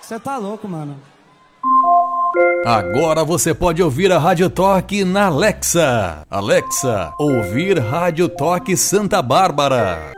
Você tá louco, mano. Agora você pode ouvir a Rádio Toque na Alexa. Alexa, ouvir Rádio Toque Santa Bárbara.